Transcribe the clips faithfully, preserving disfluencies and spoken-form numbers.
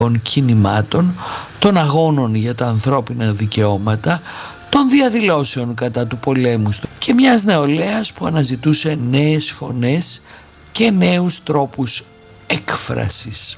κινημάτων, των αγώνων για τα ανθρώπινα δικαιώματα, των διαδηλώσεων κατά του πολέμου και μιας νεολαίας που αναζητούσε νέες φωνές και νέους τρόπους έκφρασης.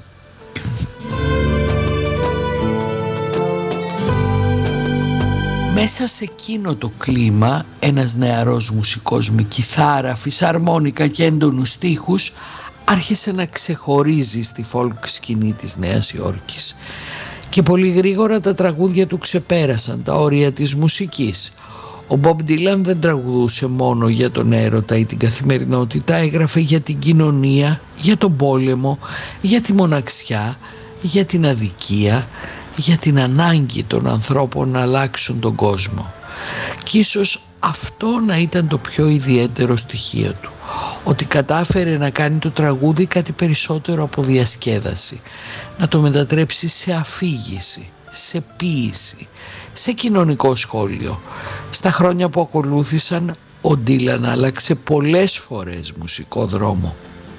Μέσα σε εκείνο το κλίμα ένας νεαρός μουσικός με κιθάρα, φυσαρμόνικα και έντονους στίχους άρχισε να ξεχωρίζει στη folk σκηνή της Νέας Υόρκης και πολύ γρήγορα τα τραγούδια του ξεπέρασαν τα όρια της μουσικής. Ο Μπομπ Ντίλαν δεν τραγουδούσε μόνο για τον έρωτα ή την καθημερινότητα, έγραφε για την κοινωνία, για τον πόλεμο, για τη μοναξιά, για την αδικία, για την ανάγκη των ανθρώπων να αλλάξουν τον κόσμο. Και ίσως αυτό να ήταν το πιο ιδιαίτερο στοιχείο του, ότι κατάφερε να κάνει το τραγούδι κάτι περισσότερο από διασκέδαση, να το μετατρέψει σε αφήγηση, σε ποίηση, σε κοινωνικό σχόλιο. Στα χρόνια που ακολούθησαν, ο Ντίλαν άλλαξε πολλές φορές μουσικό δρόμο.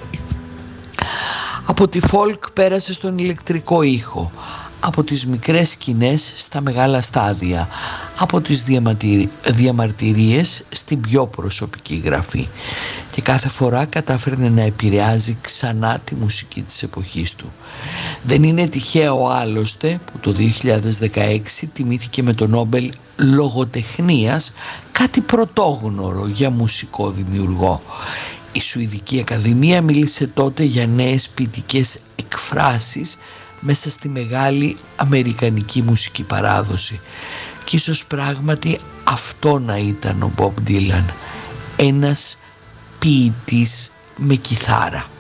Από τη folk πέρασε στον ηλεκτρικό ήχο, από τις μικρές σκηνές στα μεγάλα στάδια, από τις διαμαρτυρι... διαμαρτυρίες στην πιο προσωπική γραφή, και κάθε φορά κατάφερνε να επηρεάζει ξανά τη μουσική της εποχής του. Δεν είναι τυχαίο άλλωστε που το δύο χιλιάδες δεκαέξι τιμήθηκε με το Νόμπελ Λογοτεχνίας, κάτι πρωτόγνωρο για μουσικό δημιουργό. Η Σουηδική Ακαδημία μίλησε τότε για νέες ποιητικές εκφράσεις μέσα στη μεγάλη αμερικανική μουσική παράδοση, και ίσως πράγματι αυτό να ήταν ο Μπομπ Ντίλαν, ένας ποιητής με κιθάρα.